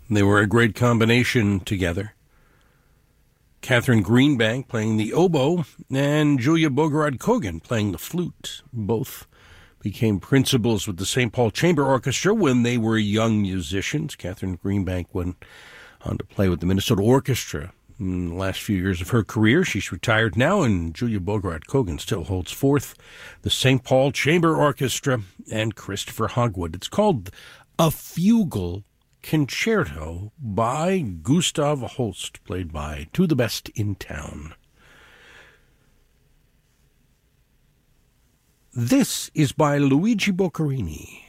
They were a great combination together. Catherine Greenbank playing the oboe and Julia Bogorod-Kogan playing the flute. Both became principals with the St. Paul Chamber Orchestra when they were young musicians. Catherine Greenbank went on to play with the Minnesota Orchestra in the last few years of her career. She's retired now, and Julia Bogorod-Kogan still holds forth the St. Paul Chamber Orchestra and Christopher Hogwood. It's called A Fugal Concerto by Gustav Holst, played by Two the Best in Town. This is by Luigi Boccherini.